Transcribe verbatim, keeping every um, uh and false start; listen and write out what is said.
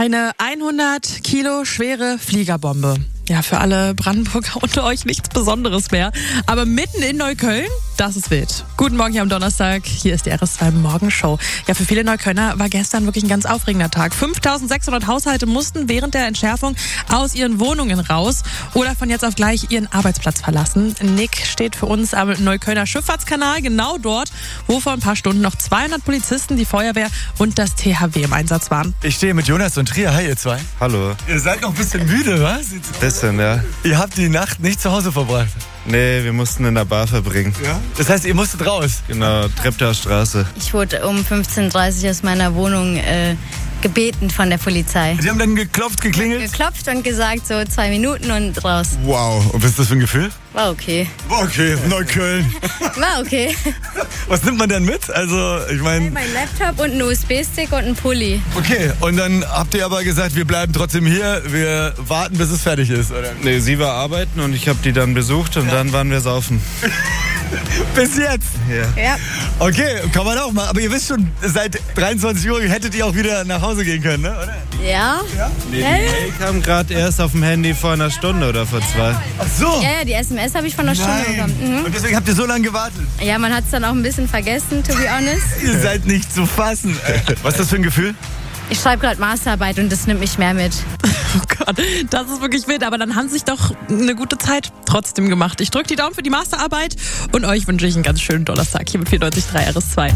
Eine hundert Kilo schwere Fliegerbombe. Ja, für alle Brandenburger unter euch nichts Besonderes mehr. Aber mitten in Neukölln, das ist wild. Guten Morgen hier am Donnerstag. Hier ist die R S zwei Morgenshow. Ja, für viele Neuköllner war gestern wirklich ein ganz aufregender Tag. fünftausendsechshundert Haushalte mussten während der Entschärfung aus ihren Wohnungen raus oder von jetzt auf gleich ihren Arbeitsplatz verlassen. Nick steht für uns am Neuköllner Schifffahrtskanal, genau dort, wo vor ein paar Stunden noch zweihundert Polizisten, die Feuerwehr und das T H W im Einsatz waren. Ich stehe mit Jonas und Trier. Hi, ihr zwei. Hallo. Ihr seid noch ein bisschen müde, was? Bisschen, ja. Ihr habt die Nacht nicht zu Hause verbracht. Nee, wir mussten in der Bar verbringen. Ja? Das heißt, ihr musstet raus? Genau, Treptower Straße. Ich wurde um fünfzehn Uhr dreißig aus meiner Wohnung äh, gebeten von der Polizei. Sie haben dann geklopft, geklingelt? Geklopft und gesagt, so zwei Minuten und raus. Wow, und was ist das für ein Gefühl? War okay. War okay, Neukölln. War okay. Was nimmt man denn mit? Also, ich meine... Mein Laptop und ein U S B-Stick und ein Pulli. Okay, und dann habt ihr aber gesagt, wir bleiben trotzdem hier, wir warten, bis es fertig ist, oder? Nee, sie war arbeiten und ich habe die dann besucht und ja. Dann waren wir saufen. Bis jetzt? Ja. Ja. Okay, kann man auch mal. Aber ihr wisst schon, seit dreiundzwanzig Uhr hättet ihr auch wieder nach Hause gehen können, ne? Oder? Ja. Ja? Nee, die Mail kam gerade erst auf dem Handy vor einer Stunde oder vor zwei. Ach so. Ja, ja, die S M S habe ich von einer Stunde Nein. bekommen. Mhm. Und deswegen habt ihr so lange gewartet? Ja, man hat es dann auch ein bisschen vergessen, to be honest. Ihr seid nicht zu fassen. Was ist das für ein Gefühl? Ich schreibe gerade Masterarbeit und das nimmt mich mehr mit. Oh Gott, das ist wirklich wild. Aber dann haben sie sich doch eine gute Zeit trotzdem gemacht. Ich drücke die Daumen für die Masterarbeit und euch wünsche ich einen ganz schönen Donnerstag hier mit vierundneunzig Komma drei R S zwei.